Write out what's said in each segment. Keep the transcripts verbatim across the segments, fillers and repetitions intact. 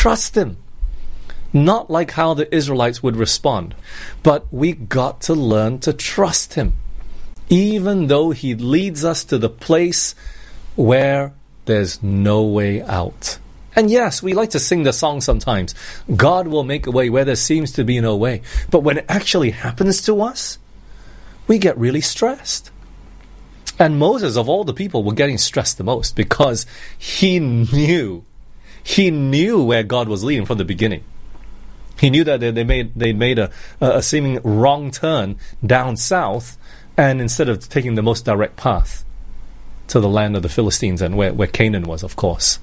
trust him. Not like how the Israelites would respond, but we got to learn to trust him, even though he leads us to the place where there's no way out. And yes, we like to sing the song sometimes, God will make a way where there seems to be no way. But when it actually happens to us, we get really stressed. And Moses, of all the people, were getting stressed the most because he knew, he knew where God was leading from the beginning. He knew that they made they made a, a seeming wrong turn down south, and instead of taking the most direct path to the land of the Philistines and where, where Canaan was, of course.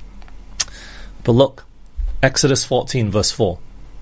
But look, Exodus fourteen verse four.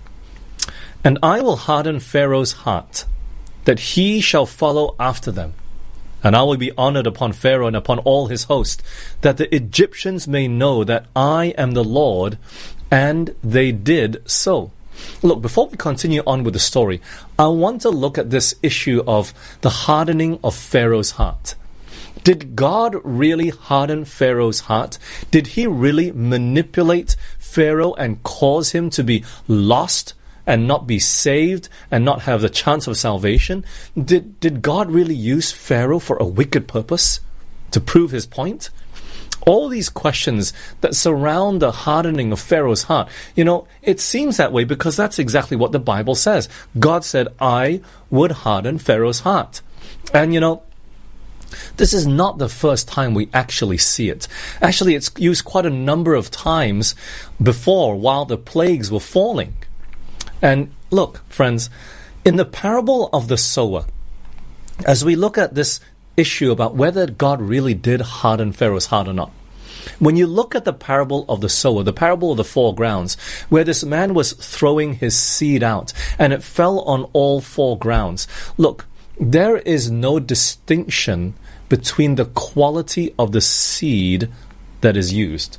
And I will harden Pharaoh's heart, that he shall follow after them. And I will be honored upon Pharaoh and upon all his host, that the Egyptians may know that I am the Lord. And they did so. Look, before we continue on with the story, I want to look at this issue of the hardening of Pharaoh's heart. Did God really harden Pharaoh's heart? Did he really manipulate Pharaoh and cause him to be lost and not be saved and not have the chance of salvation? Did, did God really use Pharaoh for a wicked purpose to prove his point? All these questions that surround the hardening of Pharaoh's heart, you know, it seems that way because that's exactly what the Bible says. God said, I would harden Pharaoh's heart. And, you know, this is not the first time we actually see it. Actually, it's used quite a number of times before while the plagues were falling. And look, friends, in the parable of the sower, as we look at this issue about whether God really did harden Pharaoh's heart or not. When you look at the parable of the sower, the parable of the four grounds, where this man was throwing his seed out and it fell on all four grounds. Look, there is no distinction between the quality of the seed that is used.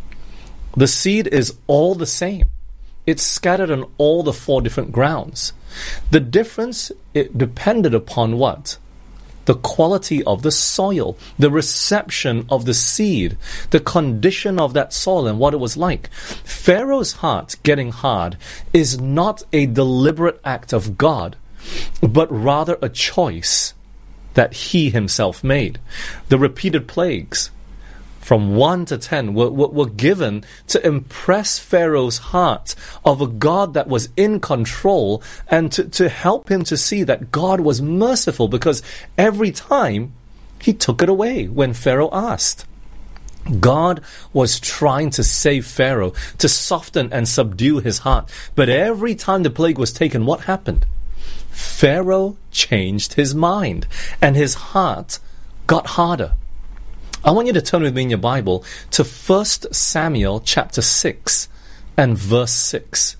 The seed is all the same. It's scattered on all the four different grounds. The difference, it depended upon what? The quality of the soil, the reception of the seed, the condition of that soil and what it was like. Pharaoh's heart getting hard is not a deliberate act of God, but rather a choice that he himself made. The repeated plagues, from one to ten, were, were, were given to impress Pharaoh's heart of a God that was in control and to, to help him to see that God was merciful, because every time he took it away when Pharaoh asked. God was trying to save Pharaoh, to soften and subdue his heart. But every time the plague was taken, what happened? Pharaoh changed his mind and his heart got harder. I want you to turn with me in your Bible to First Samuel chapter six and verse six.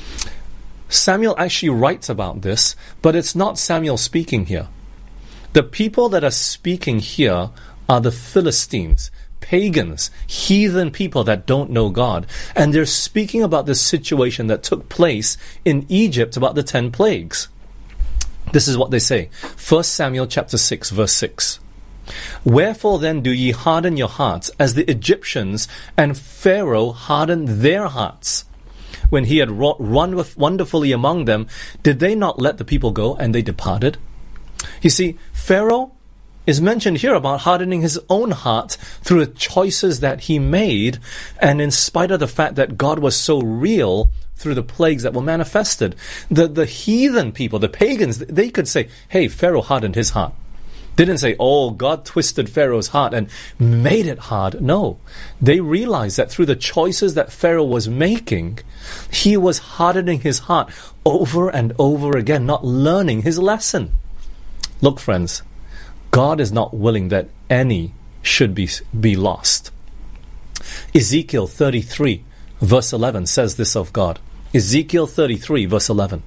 Samuel actually writes about this, but it's not Samuel speaking here. The people that are speaking here are the Philistines, pagans, heathen people that don't know God. And they're speaking about the situation that took place in Egypt about the ten plagues. This is what they say. First Samuel chapter six verse six. Wherefore then do ye harden your hearts, as the Egyptians and Pharaoh hardened their hearts? When he had wrought wonderfully among them, did they not let the people go, and they departed? You see, Pharaoh is mentioned here about hardening his own heart through the choices that he made, and in spite of the fact that God was so real through the plagues that were manifested. The, the heathen people, the pagans, they could say, hey, Pharaoh hardened his heart. Didn't say, oh, God twisted Pharaoh's heart and made it hard. No, they realized that through the choices that Pharaoh was making, he was hardening his heart over and over again, not learning his lesson. Look, friends, God is not willing that any should be, be lost. Ezekiel thirty-three, verse eleven says this of God. Ezekiel thirty-three, verse eleven.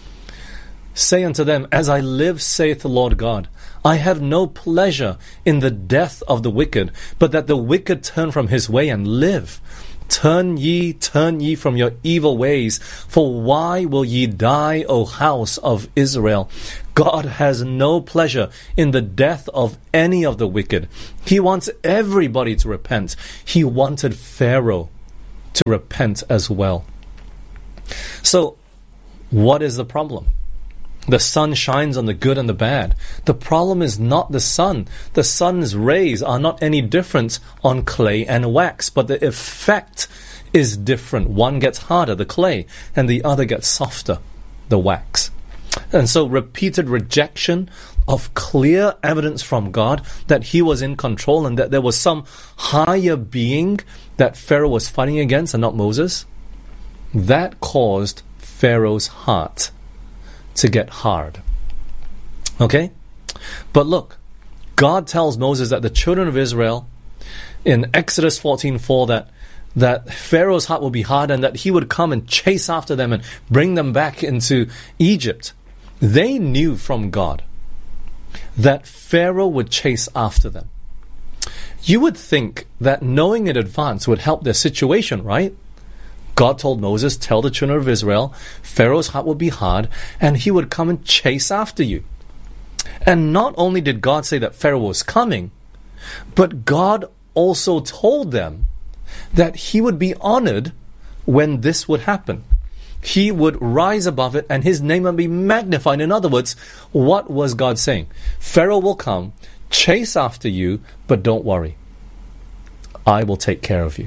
Say unto them, as I live, saith the Lord God, I have no pleasure in the death of the wicked, but that the wicked turn from his way and live. Turn ye, turn ye from your evil ways, for why will ye die, O house of Israel? God has no pleasure in the death of any of the wicked. He wants everybody to repent. He wanted Pharaoh to repent as well. So, what is the problem? The sun shines on the good and the bad. The problem is not the sun. The sun's rays are not any different on clay and wax, but the effect is different. One gets harder, the clay, and the other gets softer, the wax. And so repeated rejection of clear evidence from God that He was in control and that there was some higher being that Pharaoh was fighting against and not Moses, that caused Pharaoh's heart to get hard. Okay? But look, God tells Moses that the children of Israel in Exodus fourteen four that that Pharaoh's heart will be hard and that he would come and chase after them and bring them back into Egypt. They knew from God that Pharaoh would chase after them. You would think that knowing in advance would help their situation, right? God told Moses, tell the children of Israel, Pharaoh's heart will be hard and he would come and chase after you. And not only did God say that Pharaoh was coming, but God also told them that he would be honored when this would happen. He would rise above it and his name would be magnified. In other words, what was God saying? Pharaoh will come, chase after you, but don't worry. I will take care of you.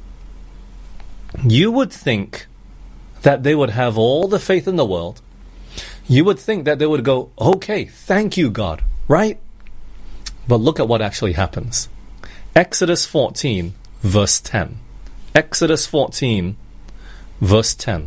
You would think that they would have all the faith in the world. You would think that they would go, okay, thank you, God, right? But look at what actually happens. Exodus fourteen, verse ten. Exodus fourteen, verse ten.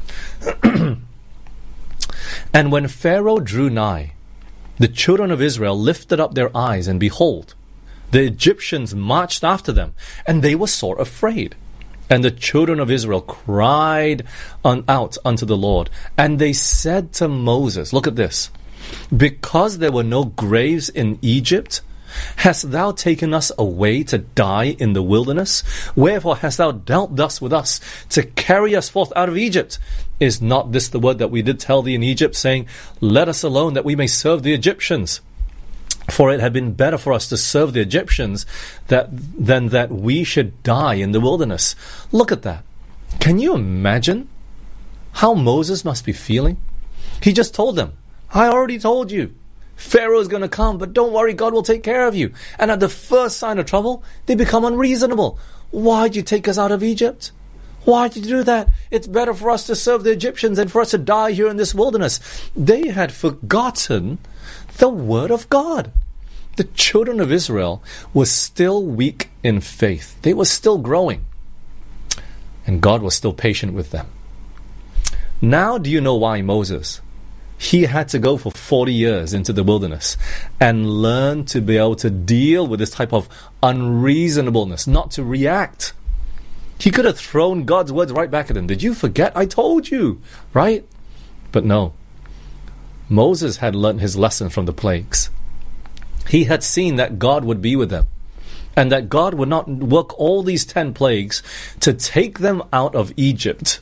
And when Pharaoh drew nigh, the children of Israel lifted up their eyes, and behold, the Egyptians marched after them, and they were sore afraid. And the children of Israel cried on, out unto the Lord. And they said to Moses, look at this, because there were no graves in Egypt, hast thou taken us away to die in the wilderness? Wherefore hast thou dealt thus with us, to carry us forth out of Egypt? Is not this the word that we did tell thee in Egypt, saying, let us alone, that we may serve the Egyptians? For it had been better for us to serve the Egyptians that, than that we should die in the wilderness. Look at that. Can you imagine how Moses must be feeling? He just told them, I already told you, Pharaoh is going to come, but don't worry, God will take care of you. And at the first sign of trouble, they become unreasonable. Why'd you take us out of Egypt? Why'd you do that? It's better for us to serve the Egyptians than for us to die here in this wilderness. They had forgotten the word of God. The children of Israel were still weak in faith. They were still growing. And God was still patient with them. Now do you know why Moses? He had to go for forty years into the wilderness and learn to be able to deal with this type of unreasonableness, not to react. He could have thrown God's words right back at him. Did you forget? I told you, right? But no. Moses had learned his lesson from the plagues. He had seen that God would be with them and that God would not work all these ten plagues to take them out of Egypt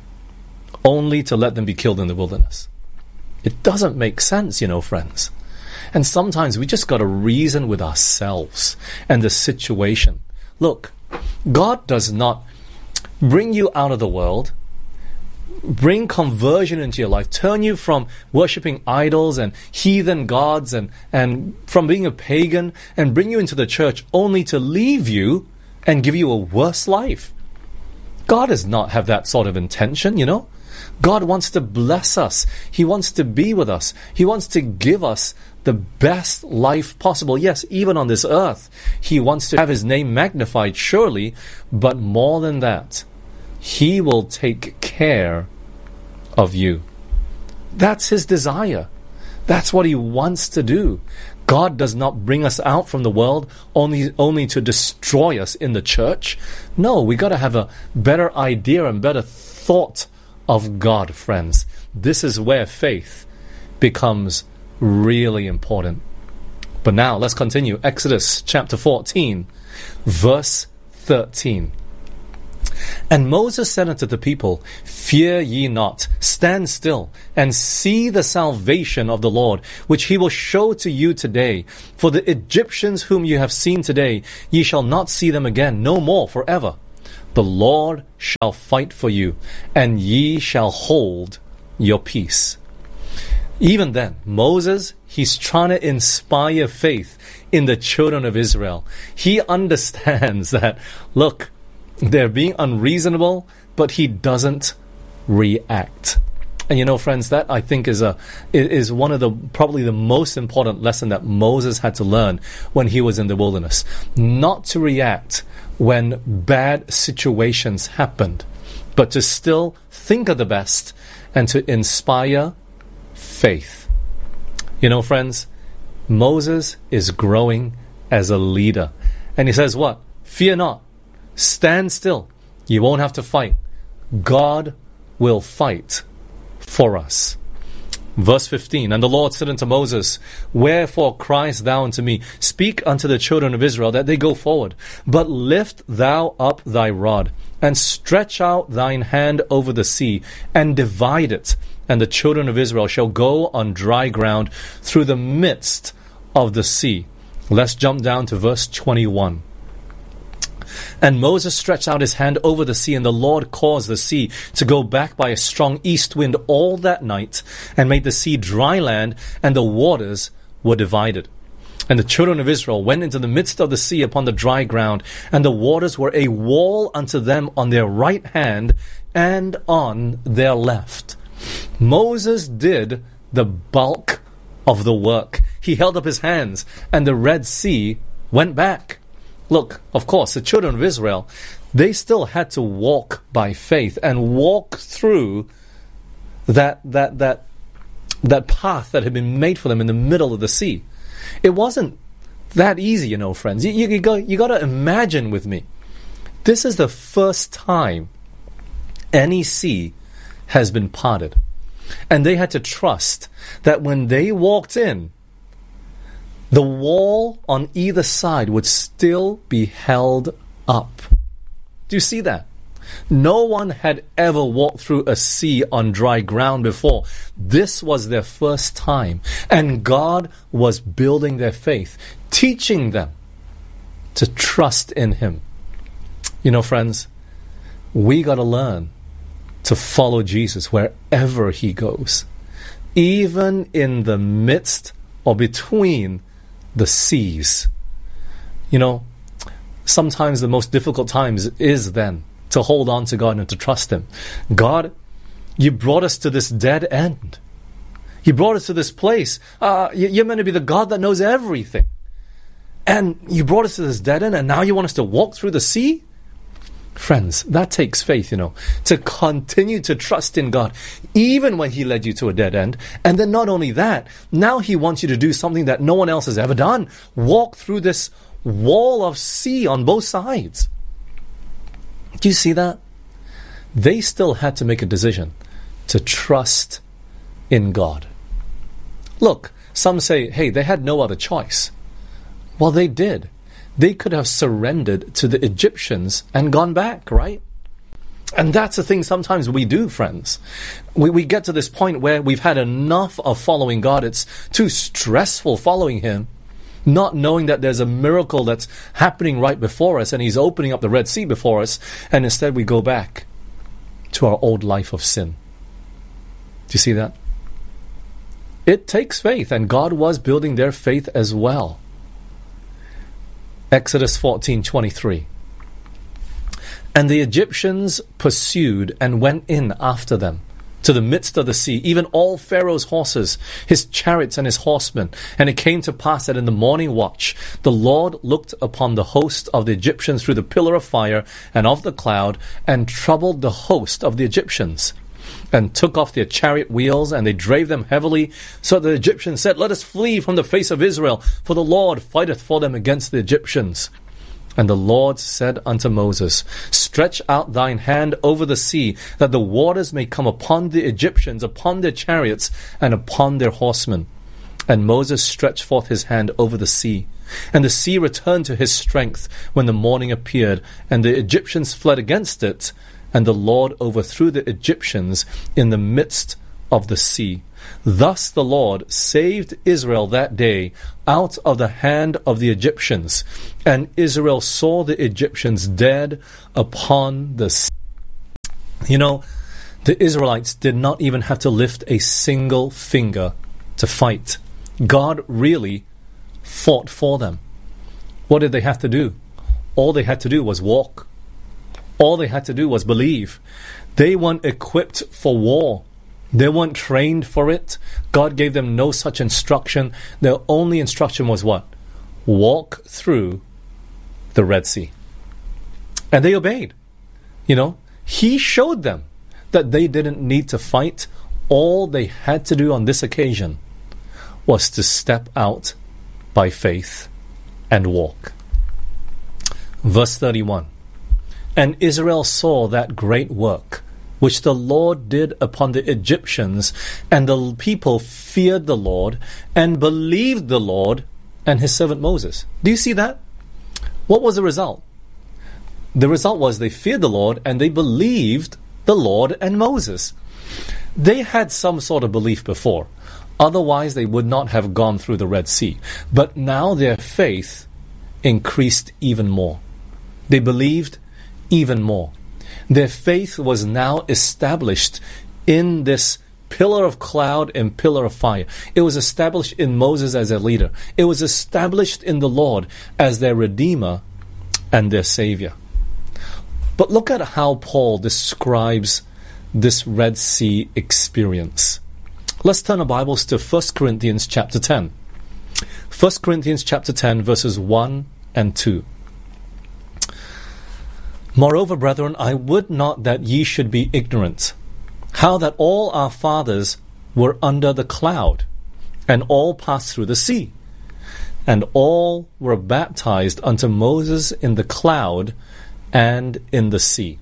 only to let them be killed in the wilderness. It doesn't make sense, you know, friends. And sometimes we just got to reason with ourselves and the situation. Look, God does not bring you out of the world, bring conversion into your life, turn you from worshipping idols and heathen gods and, and from being a pagan and bring you into the church only to leave you and give you a worse life. God does not have that sort of intention, you know. God wants to bless us. He wants to be with us. He wants to give us the best life possible. Yes, even on this earth, He wants to have His name magnified, surely, but more than that, He will take care of you. That's His desire. That's what He wants to do. God does not bring us out from the world only, only to destroy us in the church. No, we got to have a better idea and better thought of God, friends. This is where faith becomes really important. But now let's continue. Exodus chapter fourteen, verse thirteen. And Moses said unto the people, Fear ye not, stand still, and see the salvation of the Lord, which He will show to you today. For the Egyptians whom you have seen today, ye shall not see them again, no more forever. The Lord shall fight for you, and ye shall hold your peace. Even then, Moses, he's trying to inspire faith in the children of Israel. He understands that, look, they're being unreasonable, but he doesn't react. And you know, friends, that I think is a is one of the probably the most important lesson that Moses had to learn when he was in the wilderness. Not to react when bad situations happened, but to still think of the best and to inspire faith. You know, friends, Moses is growing as a leader. And he says what? Fear not. Stand still. You won't have to fight. God will fight for us. Verse fifteen, and the Lord said unto Moses, wherefore criest thou unto me? Speak unto the children of Israel that they go forward. But lift thou up thy rod, and stretch out thine hand over the sea, and divide it, and the children of Israel shall go on dry ground through the midst of the sea. Let's jump down to verse twenty-one. And Moses stretched out his hand over the sea, and the Lord caused the sea to go back by a strong east wind all that night, and made the sea dry land, and the waters were divided. And the children of Israel went into the midst of the sea upon the dry ground, and the waters were a wall unto them on their right hand and on their left. Moses did the bulk of the work. He held up his hands, and the Red Sea went back. Look, of course, the children of Israel, they still had to walk by faith and walk through that that that that path that had been made for them in the middle of the sea. It wasn't that easy, you know, friends. You, you, you got, you got to imagine with me. This is the first time any sea has been parted. And they had to trust that when they walked in, the wall on either side would still be held up. Do you see that? No one had ever walked through a sea on dry ground before. This was their first time. And God was building their faith, teaching them to trust in Him. You know, friends, we got to learn to follow Jesus wherever He goes, even in the midst or between the seas. You know, sometimes the most difficult times is then to hold on to God and to trust Him. God, you brought us to this dead end. You brought us to this place. Uh, you're meant to be the God that knows everything. And you brought us to this dead end, and now you want us to walk through the sea? Friends, that takes faith, you know, to continue to trust in God, even when He led you to a dead end. And then not only that, now He wants you to do something that no one else has ever done. Walk through this wall of sea on both sides. Do you see that? They still had to make a decision to trust in God. Look, some say, hey, they had no other choice. Well, they did. They could have surrendered to the Egyptians and gone back, right? And that's the thing sometimes we do, friends. We, we get to this point where we've had enough of following God. It's too stressful following Him, not knowing that there's a miracle that's happening right before us and He's opening up the Red Sea before us, and instead we go back to our old life of sin. Do you see that? It takes faith, and God was building their faith as well. Exodus fourteen twenty-three. And the Egyptians pursued and went in after them to the midst of the sea, even all Pharaoh's horses, his chariots and his horsemen. And it came to pass that in the morning watch the Lord looked upon the host of the Egyptians through the pillar of fire and of the cloud, and troubled the host of the Egyptians, and took off their chariot wheels, and they drave them heavily. So the Egyptians said, let us flee from the face of Israel, for the Lord fighteth for them against the Egyptians. And the Lord said unto Moses, stretch out thine hand over the sea, that the waters may come upon the Egyptians, upon their chariots, and upon their horsemen. And Moses stretched forth his hand over the sea, and the sea returned to his strength when the morning appeared, and the Egyptians fled against it. And the Lord overthrew the Egyptians in the midst of the sea. Thus the Lord saved Israel that day out of the hand of the Egyptians, and Israel saw the Egyptians dead upon the sea. You know, the Israelites did not even have to lift a single finger to fight. God really fought for them. What did they have to do? All they had to do was walk. All they had to do was believe. They weren't equipped for war. They weren't trained for it. God gave them no such instruction. Their only instruction was what? Walk through the Red Sea. And they obeyed. You know, He showed them that they didn't need to fight. All they had to do on this occasion was to step out by faith and walk. Verse thirty-one. And Israel saw that great work which the Lord did upon the Egyptians, and the people feared the Lord and believed the Lord and his servant Moses. Do you see that? What was the result? The result was they feared the Lord and they believed the Lord and Moses. They had some sort of belief before. Otherwise, they would not have gone through the Red Sea. But now their faith increased even more. They believed even more. Their faith was now established in this pillar of cloud and pillar of fire. It was established in Moses as their leader. It was established in the Lord as their Redeemer and their Savior. But look at how Paul describes this Red Sea experience. Let's turn our Bibles to First Corinthians chapter ten. First Corinthians chapter ten, verses one and two. Moreover, brethren, I would not that ye should be ignorant, how that all our fathers were under the cloud, and all passed through the sea, and all were baptized unto Moses in the cloud and in the sea.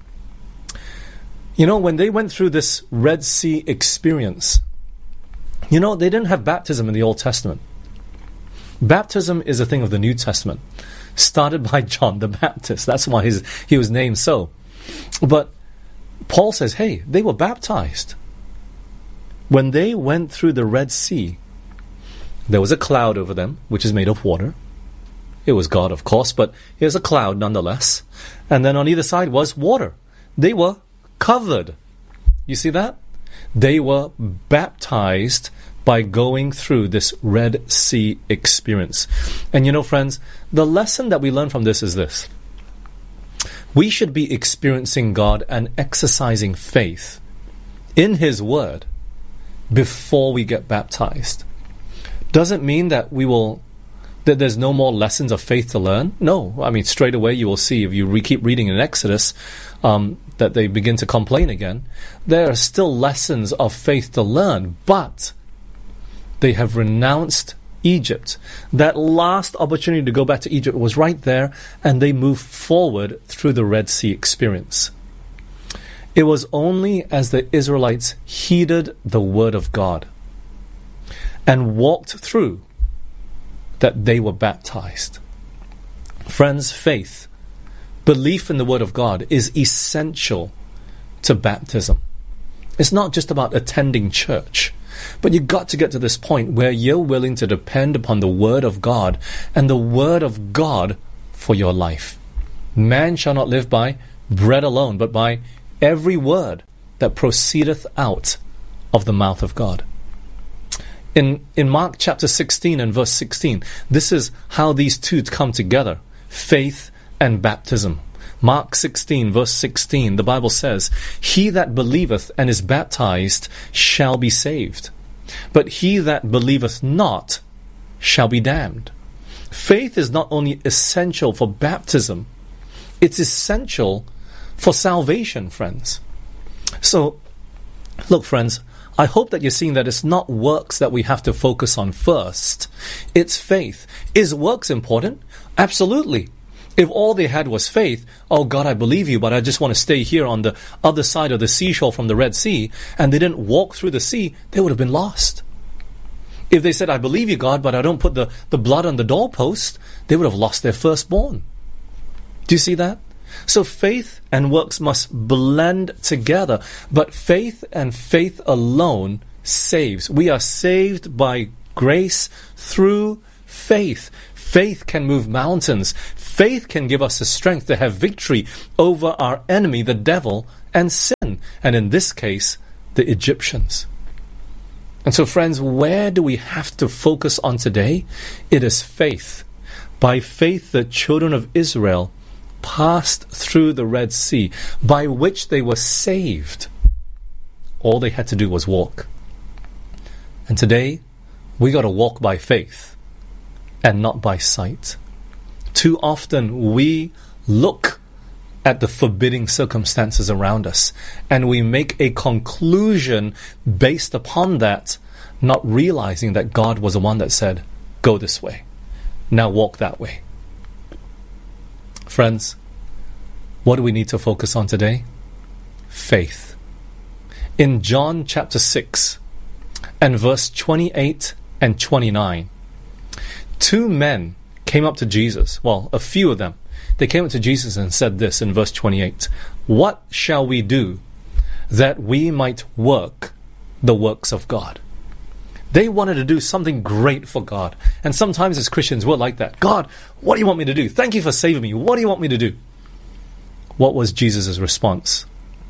You know, when they went through this Red Sea experience, you know, they didn't have baptism in the Old Testament. Baptism is a thing of the New Testament, started by John the Baptist. That's why his, he was named so. But Paul says, hey, they were baptized. When they went through the Red Sea, there was a cloud over them, which is made of water. It was God, of course, but here's a cloud nonetheless. And then on either side was water. They were covered. You see that? They were baptized by going through this Red Sea experience. And you know, friends, the lesson that we learn from this is this. We should be experiencing God and exercising faith in His Word before we get baptized. Doesn't mean that we will, that there's no more lessons of faith to learn. No, I mean, straight away you will see, if you re- keep reading in Exodus, um, that they begin to complain again. There are still lessons of faith to learn, but they have renounced Egypt. That last opportunity to go back to Egypt was right there, and they moved forward through the Red Sea experience. It was only as the Israelites heeded the word of God and walked through that they were baptized. Friends, faith, belief in the word of God is essential to baptism. It's not just about attending church. But you've got to get to this point where you're willing to depend upon the Word of God and the Word of God for your life. Man shall not live by bread alone, but by every word that proceedeth out of the mouth of God. In, in Mark chapter sixteen and verse sixteen, this is how these two come together, faith and baptism. Mark sixteen, verse sixteen, the Bible says, He that believeth and is baptized shall be saved, but he that believeth not shall be damned. Faith is not only essential for baptism, it's essential for salvation, friends. So, look, friends, I hope that you're seeing that it's not works that we have to focus on first. It's faith. Is works important? Absolutely. If all they had was faith, oh God, I believe you, but I just want to stay here on the other side of the seashore from the Red Sea, and they didn't walk through the sea, they would have been lost. If they said, I believe you, God, but I don't put the, the blood on the doorpost, they would have lost their firstborn. Do you see that? So faith and works must blend together, but faith and faith alone saves. We are saved by grace through faith. Faith can move mountains. Faith can give us the strength to have victory over our enemy, the devil, and sin. And in this case, the Egyptians. And so, friends, where do we have to focus on today? It is faith. By faith, the children of Israel passed through the Red Sea, by which they were saved. All they had to do was walk. And today, we got to walk by faith and not by sight. Too often, we look at the forbidding circumstances around us, and we make a conclusion based upon that, not realizing that God was the one that said, go this way. Now walk that way. Friends, what do we need to focus on today? Faith. In John chapter six and verse twenty-eight and twenty-nine, two men came up to Jesus. Well, a few of them. They came up to Jesus and said this in verse twenty-eight. What shall we do that we might work the works of God? They wanted to do something great for God. And sometimes as Christians, we're like that. God, what do you want me to do? Thank you for saving me. What do you want me to do? What was Jesus' response?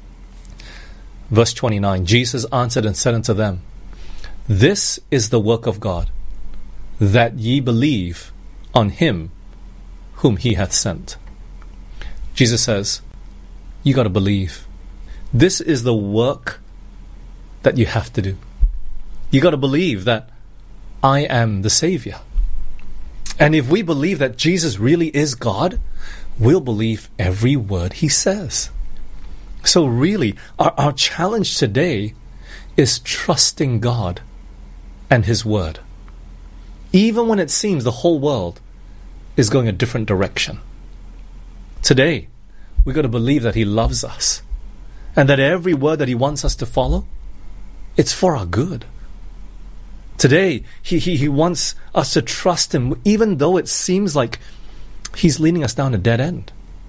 Verse twenty-nine, Jesus answered and said unto them, this is the work of God, that ye believe on him whom he hath sent. Jesus says, you got to believe. This is the work that you have to do. You got to believe that I am the Savior. And if we believe that Jesus really is God, we'll believe every word he says. So really, our, our challenge today is trusting God and his word. Even when it seems the whole world is going a different direction. Today, we've got to believe that he loves us and that every word that he wants us to follow, it's for our good. Today, he, he, he wants us to trust him even though it seems like he's leading us down a dead end.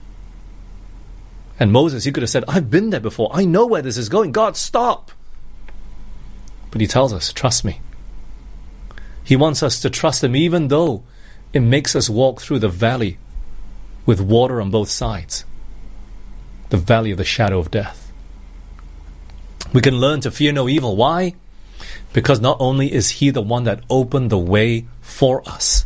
And Moses, he could have said, I've been there before. I know where this is going. God, stop. But he tells us, trust me. He wants us to trust him even though it makes us walk through the valley with water on both sides. The valley of the shadow of death. We can learn to fear no evil. Why? Because not only is he the one that opened the way for us,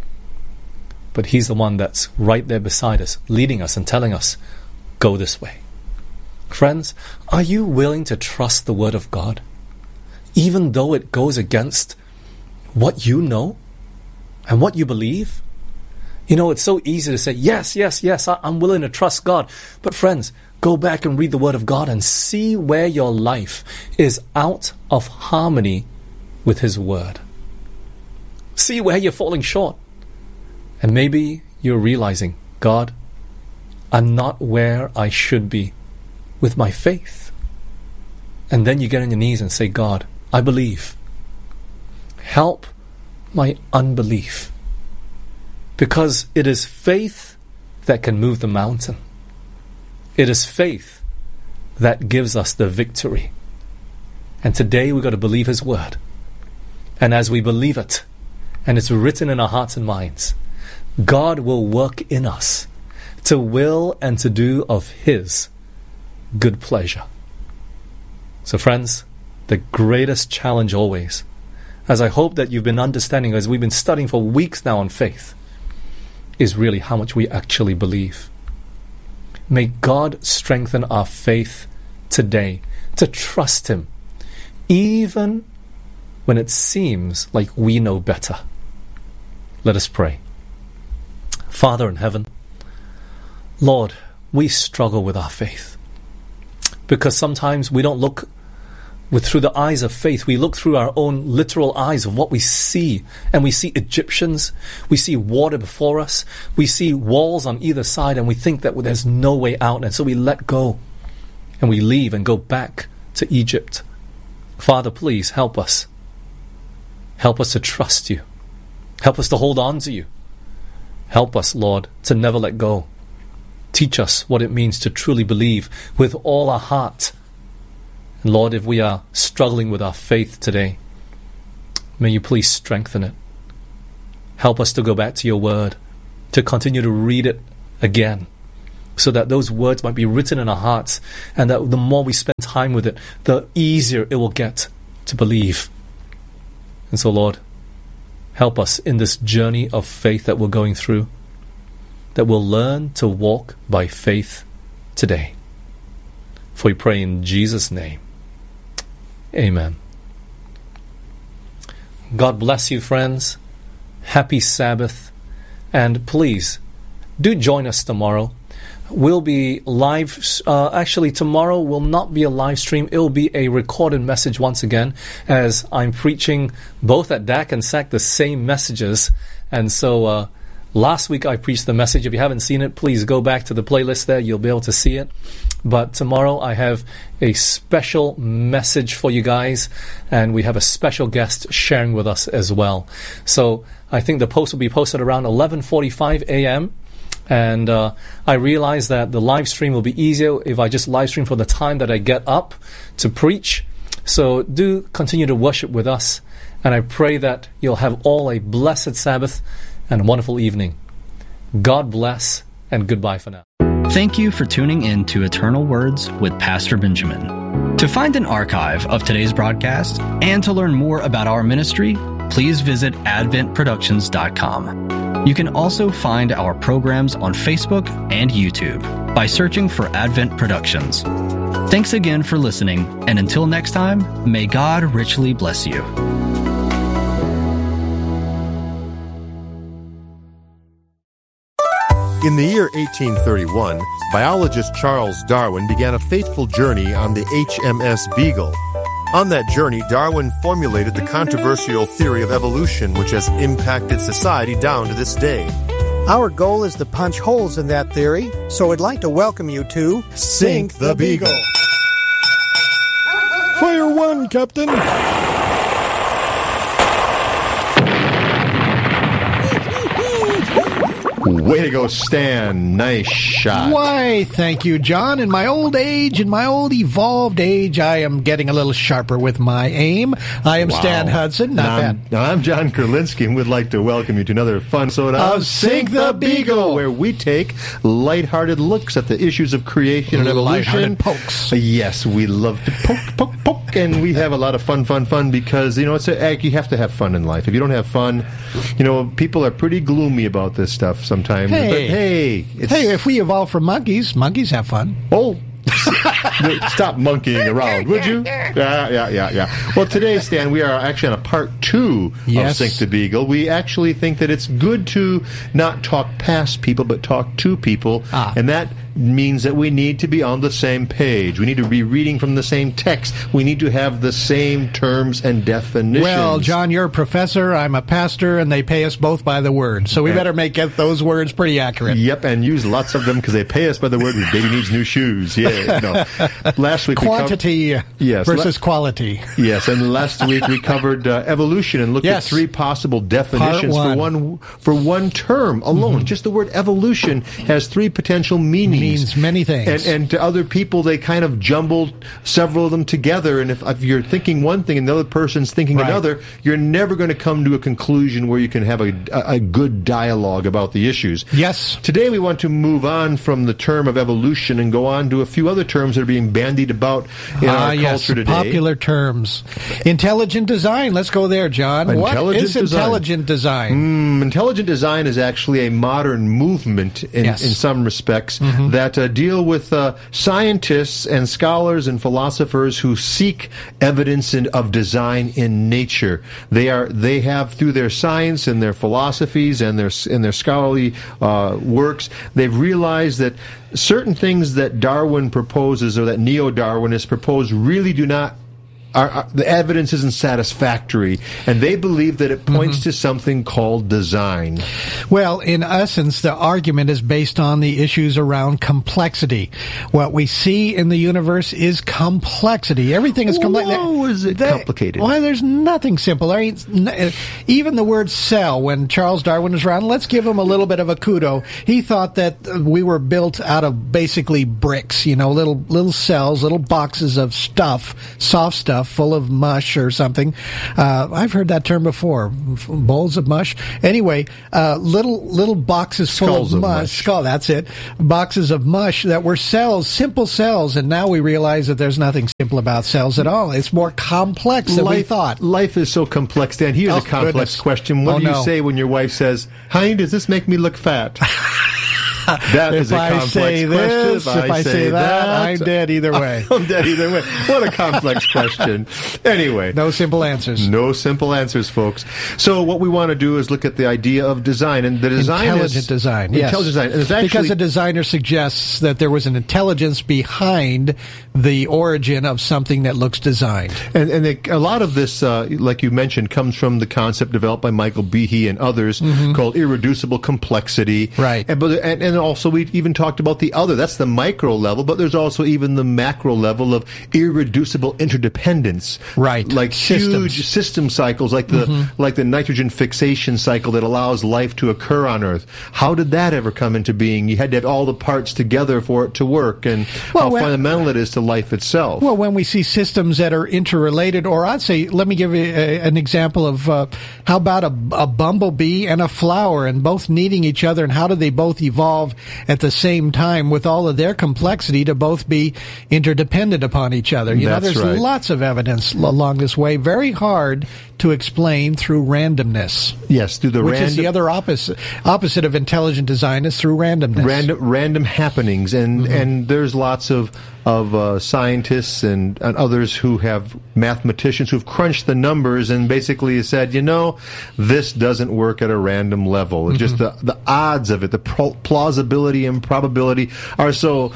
but he's the one that's right there beside us, leading us and telling us, go this way. Friends, are you willing to trust the word of God, even though it goes against what you know and what you believe? You know, it's so easy to say, yes, yes, yes, I'm willing to trust God. But friends, go back and read the word of God and see where your life is out of harmony with his word. See where you're falling short. And maybe you're realizing, God, I'm not where I should be with my faith. And then you get on your knees and say, God, I believe. Help my unbelief. Because it is faith that can move the mountain. It is faith that gives us the victory. And today we've got to believe his word. And as we believe it, and it's written in our hearts and minds, God will work in us to will and to do of his good pleasure. So friends, the greatest challenge always, as I hope that you've been understanding as we've been studying for weeks now on faith, is really how much we actually believe. May God strengthen our faith today to trust him, even when it seems like we know better. Let us pray. Father in heaven, Lord, we struggle with our faith because sometimes we don't look with through the eyes of faith. We look through our own literal eyes of what we see, and we see Egyptians, we see water before us, we see walls on either side, and we think that there's no way out, and so we let go and we leave and go back to Egypt. Father, please help us. Help us to trust you. Help us to hold on to you. Help us, Lord, to never let go. Teach us what it means to truly believe with all our heart And Lord, if we are struggling with our faith today, may you please strengthen it. Help us to go back to your word, to continue to read it again, so that those words might be written in our hearts, and that the more we spend time with it, the easier it will get to believe. And so, Lord, help us in this journey of faith that we're going through, that we'll learn to walk by faith today. For we pray in Jesus' name. Amen. God bless you, friends. Happy Sabbath. And please, do join us tomorrow. We'll be live. Uh, actually, tomorrow will not be a live stream. It will be a recorded message once again, as I'm preaching both at D A C and S A C the same messages. And so uh, last week I preached the message. If you haven't seen it, please go back to the playlist there. You'll be able to see it. But tomorrow I have a special message for you guys, and we have a special guest sharing with us as well. So I think the post will be posted around eleven forty-five a.m., and uh, I realize that the live stream will be easier if I just live stream for the time that I get up to preach. So do continue to worship with us, and I pray that you'll have all a blessed Sabbath and a wonderful evening. God bless, and goodbye for now. Thank you for tuning in to Eternal Words with Pastor Benjamin. To find an archive of today's broadcast and to learn more about our ministry, please visit advent productions dot com. You can also find our programs on Facebook and YouTube by searching for Advent Productions. Thanks again for listening, and until next time, may God richly bless you. In the year eighteen thirty-one, biologist Charles Darwin began a faithful journey on the H M S Beagle. On that journey, Darwin formulated the controversial theory of evolution, which has impacted society down to this day. Our goal is to punch holes in that theory, so I'd like to welcome you to Sink the Beagle. Fire one, Captain! Way to go, Stan. Nice shot. Why, thank you, John. In my old age, in my old evolved age, I am getting a little sharper with my aim. I am Wow. Stan Hudson. Not Now, I'm, bad. now, I'm John Kurlinski, and we'd like to welcome you to another fun episode Of of Sink the Beagle, where we take lighthearted looks at the issues of creation and evolution. Lighthearted pokes. Yes, we love to poke, poke, poke, and we have a lot of fun, fun, fun, because, you know, it's a, you have to have fun in life. If you don't have fun, you know, people are pretty gloomy about this stuff sometimes. Hey. But hey, it's, Hey, if we evolve from monkeys, monkeys have fun. Oh, stop monkeying around, would you? Yeah, yeah, yeah, yeah. Well, today, Stan, we are actually on a part two Yes. of Sink the Beagle. We actually think that it's good to not talk past people, but talk to people. Ah. And that means that we need to be on the same page. We need to be reading from the same text. We need to have the same terms and definitions. Well, John, you're a professor, I'm a pastor, and they pay us both by the word. So we Yeah. better make it, those words pretty accurate. Yep, and use lots of them because they pay us by the word. Baby needs new shoes. Yeah, no. Last week Quantity we co- yes, versus quality. Yes, and last week we covered uh, evolution and looked Yes. at three possible definitions Part for one for one term alone. Mm-hmm. Just the word evolution has three potential meanings. Means many things. And, and to other people, they kind of jumbled several of them together. And if, if you're thinking one thing and the other person's thinking Right. another, you're never going to come to a conclusion where you can have a, a, a good dialogue about the issues. Yes. Today we want to move on from the term of evolution and go on to a few other terms that are being bandied about in Ah, our yes, culture today. popular terms. Intelligent design. Let's go there, John. what Intelligent is design. intelligent design? Mm, intelligent design is actually a modern movement in, Yes. in some respects Mm-hmm. that uh, deal with uh, scientists and scholars and philosophers who seek evidence in, of design in nature. They are they have, through their science and their philosophies and their and their scholarly uh, works, they've realized that certain things that Darwin proposes or that neo-Darwinists propose really do not our, our, the evidence isn't satisfactory, and they believe that it points Mm-hmm. to something called design. Well, in essence, the argument is based on the issues around complexity. What we see in the universe is complexity. Everything is complex. Whoa, is it They- complicated? Well, there's nothing simple. There ain't n- even the word cell, when Charles Darwin was around, let's give him a little bit of a kudo. He thought that uh, we were built out of basically bricks, you know, little little cells, little boxes of stuff, soft stuff, full of mush or something. Uh, I've heard that term before, f- bowls of mush. Anyway, uh, little little boxes full Skulls of of mush. mush. Skull, that's it. Boxes of mush that were cells, simple cells, and now we realize that there's nothing simple about cells at all. It's more complex than we life, thought. life is so complex, Dan. Here's Oh, a complex goodness. question. What Oh, do you no. say when your wife says, "Honey, does this make me look fat?" That is If a I complex say question. this, if I say that, I'm dead either way. I'm dead either way. What a complex question. Anyway. No simple answers. No simple answers, folks. So what we want to do is look at the idea of design, and the design Intelligent is design, yes. intelligent design. And it's actually, because a designer suggests that there was an intelligence behind the origin of something that looks designed. And, and it, a lot of this, uh, like you mentioned, comes from the concept developed by Michael Behe and others called irreducible complexity. Right. And, but, and, and also we even talked about the other. That's the micro level, but there's also even the macro level of irreducible interdependence. Right. Like Systems. huge system cycles, like the like the nitrogen fixation cycle that allows life to occur on Earth. How did that ever come into being? You had to have all the parts together for it to work, and Well, how well- fundamental it is to life itself. Well, when we see systems that are interrelated, or I'd say, let me give you a, an example of uh, how about a, a bumblebee and a flower, and both needing each other, and how do they both evolve at the same time with all of their complexity to both be interdependent upon each other? You That's know, there's right. lots of evidence l- along this way. Very hard to explain through randomness. Yes, through the Which random is the other opposite opposite of intelligent design is through randomness. random random happenings, and and there's lots of of uh, scientists and, and others who have mathematicians who've crunched the numbers and basically said, you know, this doesn't work at a random level. It's just the the odds of it, the pro- plausibility and probability are so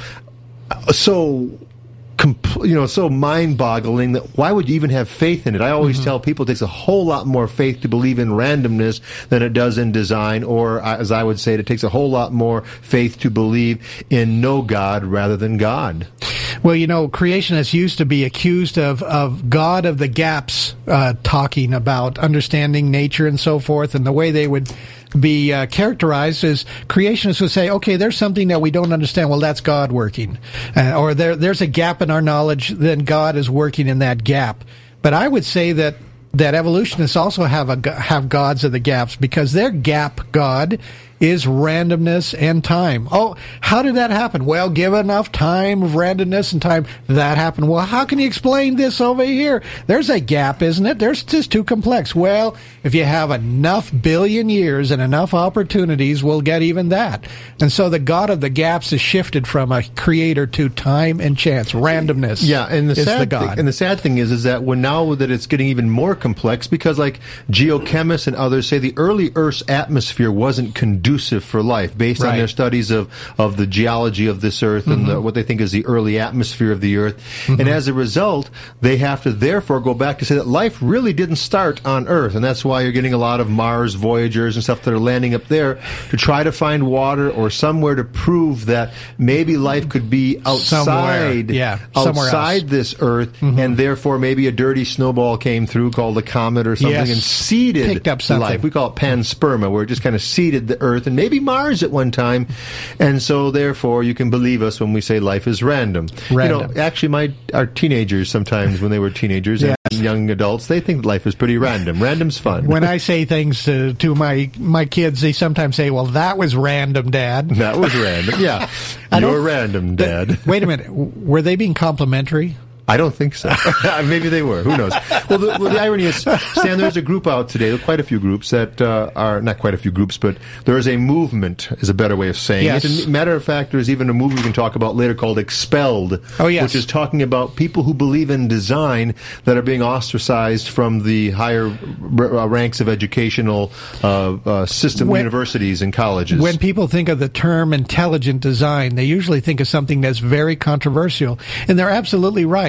so. Compl- you know, so mind-boggling that why would you even have faith in it? I always tell people it takes a whole lot more faith to believe in randomness than it does in design, or uh, as I would say, it takes a whole lot more faith to believe in no God rather than God. Well, you know, creationists used to be accused of, of God of the gaps, uh, talking about understanding nature and so forth, and the way they would be uh, characterized is creationists would say, okay, there's something that we don't understand. Well, that's God working. Uh, or there, there's a gap in our knowledge, then God is working in that gap. But I would say that that evolutionists also have a have gods of the gaps, because their gap god is randomness and time. Oh, how did that happen? Well, give enough time of randomness and time, that happened. Well, how can you explain this over here? There's a gap, isn't it? There's just too complex. Well, if you have enough billion years and enough opportunities, we'll get even that. And so the god of the gaps is shifted from a creator to time and chance. Randomness. Yeah, and the is sad the god. thing, and the sad thing is, is that when now that it's getting even more complex, because like geochemists and others say, the early Earth's atmosphere wasn't conducive for life, based on Right. their studies of of the geology of this Earth and the, what they think is the early atmosphere of the Earth, and as a result, they have to therefore go back to say that life really didn't start on Earth, and that's why you're getting a lot of Mars Voyagers and stuff that are landing up there to try to find water or somewhere to prove that maybe life could be outside, Somewhere. Yeah, somewhere outside else. this Earth, and therefore maybe a dirty snowball came through called a comet or something Yes. and seeded Picked up something. life. We call it pansperma, where it just kind of seeded the Earth and maybe Mars at one time, and so therefore you can believe us when we say life is random. Random. You know, actually, my our teenagers sometimes when they were teenagers Yes. and young adults, they think life is pretty random. Random's fun. When I say things to, to my my kids, they sometimes say, well, that was random, Dad. that was random. Yeah, I don't- you're random, Dad. Wait a minute. Were they being complimentary? I don't think so. Maybe they were. Who knows? Well, the, well, the irony is, Stan, there's a group out today, there are quite a few groups that uh, are, not quite a few groups, but there is a movement, is a better way of saying Yes. it. And matter of fact, there's even a movie we can talk about later called Expelled, Oh, yes. which is talking about people who believe in design that are being ostracized from the higher r- uh, ranks of educational uh, uh, system, When- universities and colleges. When people think of the term intelligent design, they usually think of something that's very controversial. And they're absolutely right.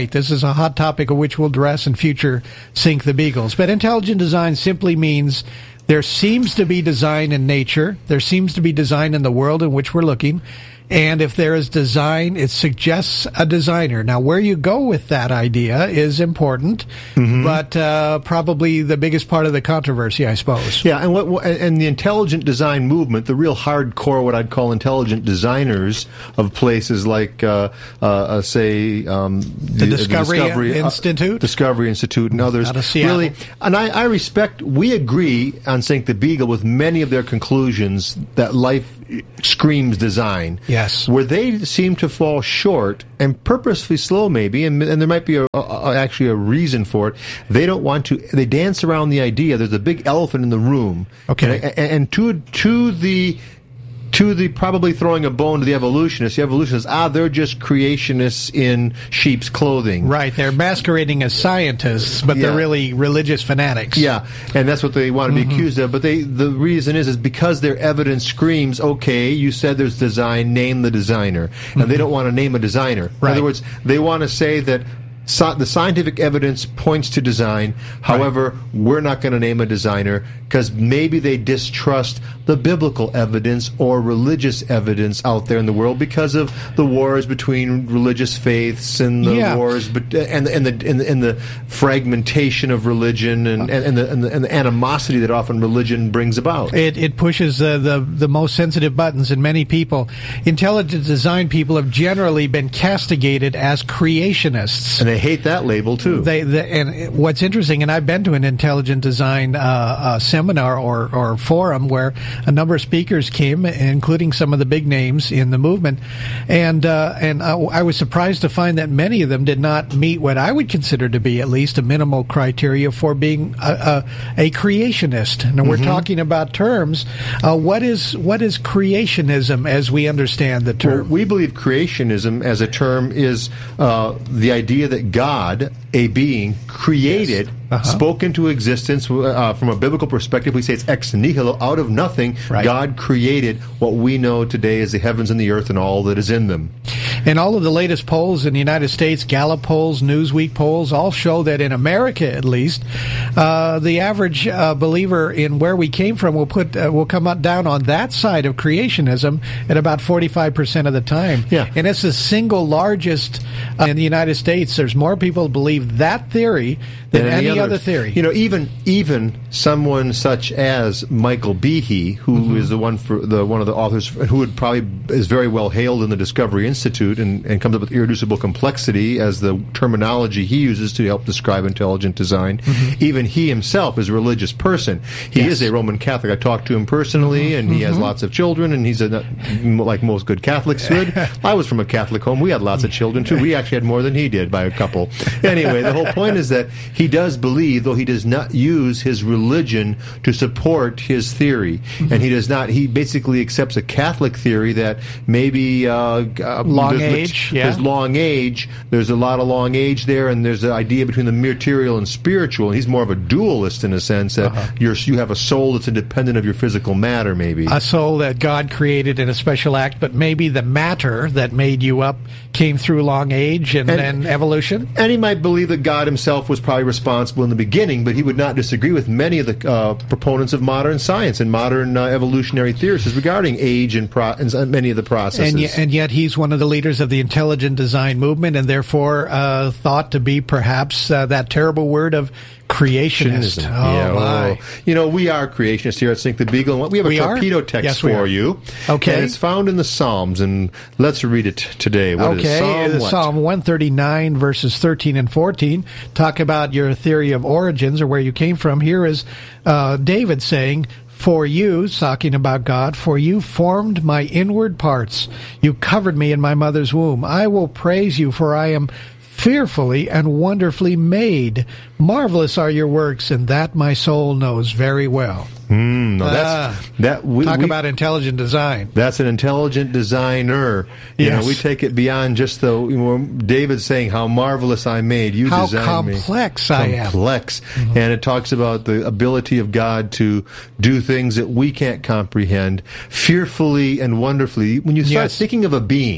right. This is a hot topic of which we'll address in future Sink the Beagles. But intelligent design simply means there seems to be design in nature. There seems to be design in the world in which we're looking. And if there is design, it suggests a designer. Now, where you go with that idea is important, mm-hmm. but uh, probably the biggest part of the controversy, I suppose. Yeah, and what and the intelligent design movement, the real hardcore, what I'd call intelligent designers of places like, uh, uh, uh, say, um, the, the Discovery, Discovery Institute, uh, Discovery Institute, and others. Out of Seattle. Really, and I, I respect. We agree on Sink the Beagle with many of their conclusions that life screams design. Yes. Where they seem to fall short, and purposefully slow maybe, and, and there might be a, a, actually a reason for it. They don't want to, they dance around the idea there's a big elephant in the room. Okay. And, and, and to, to the, to the probably throwing a bone to the evolutionists, the evolutionists, ah, they're just creationists in sheep's clothing. Right, they're masquerading as scientists, but Yeah. they're really religious fanatics. Yeah, and that's what they want to be Mm-hmm. accused of. But they, the reason is, is because their evidence screams, okay, you said there's design, name the designer. And Mm-hmm. they don't want to name a designer. Right. In other words, they want to say that so, the scientific evidence points to design. However, right. we're not going to name a designer because maybe they distrust the biblical evidence or religious evidence out there in the world because of the wars between religious faiths and the yeah. wars, but and and the and the, and the fragmentation of religion and and, and, the, and the and the animosity that often religion brings about. It it pushes uh, the the most sensitive buttons in many people. Intelligent design people have generally been castigated as creationists. And they hate that label too. They, they and what's interesting, and I've been to an intelligent design uh, uh, seminar or, or forum where a number of speakers came, including some of the big names in the movement, and uh, and uh, I was surprised to find that many of them did not meet what I would consider to be at least a minimal criteria for being a, a, a creationist. Now we're mm-hmm. talking about terms. Uh, what is what is creationism as we understand the term? Well, we believe creationism as a term is uh, the idea that God, a being, created, yes. uh-huh. spoke into existence. Uh, from a biblical perspective, we say it's ex nihilo, out of nothing. Right. God created what we know today as the heavens and the earth and all that is in them. And all of the latest polls in the United States, Gallup polls, Newsweek polls, all show that in America, at least, uh, the average uh, believer in where we came from will put uh, will come up down on that side of creationism at about forty-five percent of the time. Yeah. And it's the single largest uh, in the United States. There's more people who believe that theory than and any, any other theory. You know, even even someone such as Michael Behe, who mm-hmm. is the one for the one of the authors who would probably is very well hailed in the Discovery Institute and, and comes up with irreducible complexity as the terminology he uses to help describe intelligent design. Mm-hmm. Even he himself is a religious person. He yes. is a Roman Catholic. I talked to him personally, and he mm-hmm. has lots of children, and he's a, like most good Catholics should. I was from a Catholic home. We had lots of children, too. We actually had more than he did by a couple. Anyway, the whole point is that he does believe, though he does not use his religion to support his theory, mm-hmm. and he does not, he basically accepts a Catholic theory that maybe uh, uh, long age, yeah. there's long age, there's a lot of long age there, and there's the idea between the material and spiritual. And he's more of a dualist in a sense that uh-huh. you're, you have a soul that's independent of your physical matter, maybe. A soul that God created in a special act, but maybe the matter that made you up came through long age and then evolution? And he might believe that God himself was probably responsible in the beginning, but he would not disagree with many of the uh, proponents of modern science and modern uh, evolutionary theorists regarding age and, pro- and many of the processes. And, y- and yet he's one of the leaders of the intelligent design movement and therefore uh, thought to be perhaps uh, that terrible word of creationist. Oh, yeah, my. Oh. You know, we are creationists here at Sink the Beagle. And we have a we torpedo are? text yes, for you. Okay. And it's found in the Psalms, and let's read it today. What okay. is Psalm, Psalm one thirty-nine, verses thirteen and fourteen. Talk about your theory of origins or where you came from. Here is uh, David saying, "For you," talking about God, "for you formed my inward parts. You covered me in my mother's womb. I will praise you, for I am fearfully and wonderfully made. Marvelous are your works, and that my soul knows very well." Mm, no, that's, uh, that we, talk we, about intelligent design. That's an intelligent designer. You yes. know, we take it beyond just the, you know, David saying how marvelous I made. You how designed complex me. I am. Complex. Mm-hmm. And it talks about the ability of God to do things that we can't comprehend, fearfully and wonderfully. When you start yes. thinking of a being,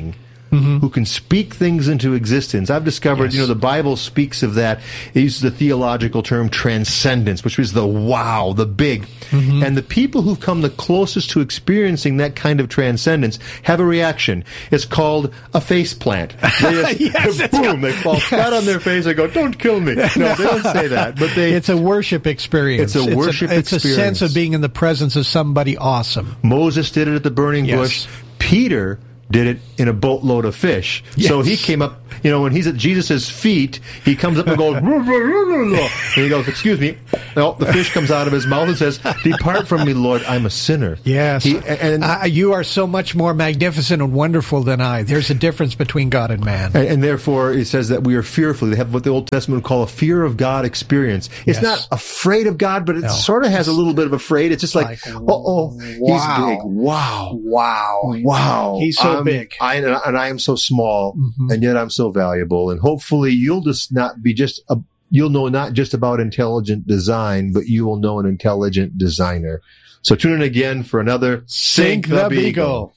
mm-hmm. who can speak things into existence. I've discovered, yes. you know, the Bible speaks of that. It uses the theological term transcendence, which is the wow, the big. Mm-hmm. And the people who've come the closest to experiencing that kind of transcendence have a reaction. It's called a face plant. They just, yes, boom, they fall yes. flat on their face and go, don't kill me. No, no, they don't say that. But they, it's a worship experience. It's a worship it's a, it's experience. It's a sense of being in the presence of somebody awesome. Moses did it at the burning yes. bush. Peter did it in a boatload of fish. Yes. So he came up, you know, when he's at Jesus' feet, he comes up and goes, and he goes, excuse me. No, the fish comes out of his mouth and says, depart from me, Lord, I'm a sinner. Yes. He, and, uh, you are so much more magnificent and wonderful than I. There's a difference between God and man. And, and therefore, it says that we are fearful. They have what the Old Testament would call a fear of God experience. It's yes. not afraid of God, but it no. sort of has a little bit of afraid. It's just like, like uh-oh, wow. he's big. Wow. Wow. Wow. He's so um, big. I, and I am so small, mm-hmm. and yet I'm so valuable. And hopefully you'll just not be just a, you'll know not just about intelligent design, but you will know an intelligent designer. So tune in again for another Sink the Beagle.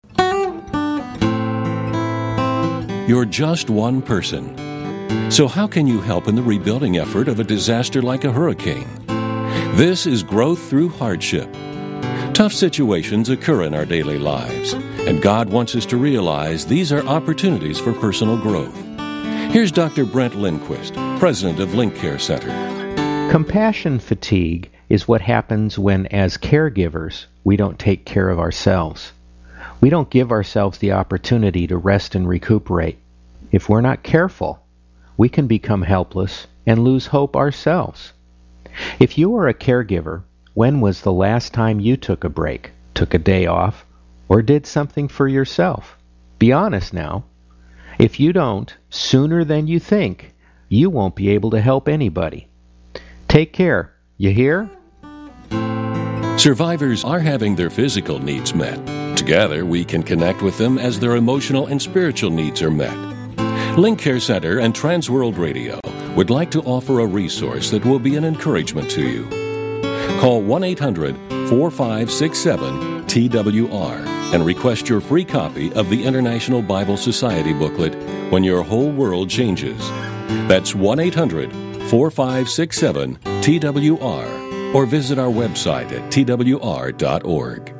You're just one person. So how can you help in the rebuilding effort of a disaster like a hurricane? This is Growth Through Hardship. Tough situations occur in our daily lives, and God wants us to realize these are opportunities for personal growth. Here's Doctor Brent Lindquist, president of Link Care Center. Compassion fatigue is what happens when, as caregivers, we don't take care of ourselves. We don't give ourselves the opportunity to rest and recuperate. If we're not careful, we can become helpless and lose hope ourselves. If you are a caregiver, when was the last time you took a break, took a day off, or did something for yourself? Be honest now. If you don't, sooner than you think, you won't be able to help anybody. Take care. You hear? Survivors are having their physical needs met. Together, we can connect with them as their emotional and spiritual needs are met. Link Care Center and Transworld Radio would like to offer a resource that will be an encouragement to you. Call one eight hundred four five six seven T W R and request your free copy of the International Bible Society booklet, When Your Whole World Changes. That's one eight hundred four five six seven T W R or visit our website at T W R dot org.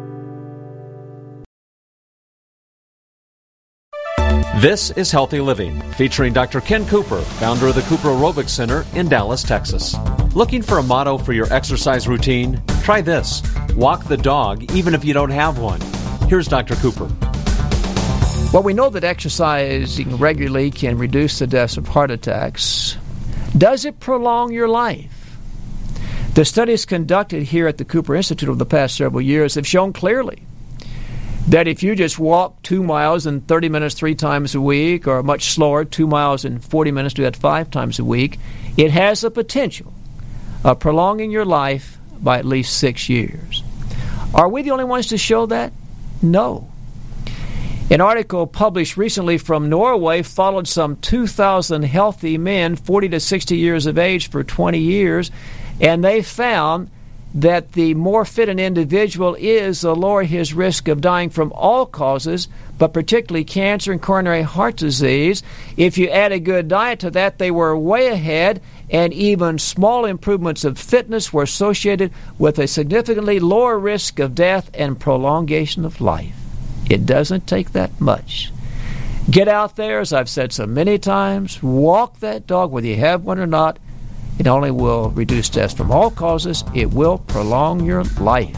This is Healthy Living, featuring Doctor Ken Cooper, founder of the Cooper Aerobics Center in Dallas, Texas. Looking for a motto for your exercise routine? Try this. Walk the dog even if you don't have one. Here's Doctor Cooper. Well, we know that exercising regularly can reduce the deaths of heart attacks. Does it prolong your life? The studies conducted here at the Cooper Institute over the past several years have shown clearly that if you just walk two miles in thirty minutes three times a week, or much slower, two miles in forty minutes, do that five times a week, it has the potential of prolonging your life by at least six years. Are we the only ones to show that? No. An article published recently from Norway followed some two thousand healthy men, forty to sixty years of age, for twenty years, and they found that the more fit an individual is, the lower his risk of dying from all causes, but particularly cancer and coronary heart disease. If you add a good diet to that, they were way ahead, and even small improvements of fitness were associated with a significantly lower risk of death and prolongation of life. It doesn't take that much. Get out there, as I've said so many times, walk that dog, whether you have one or not. It only will reduce deaths from all causes. It will prolong your life.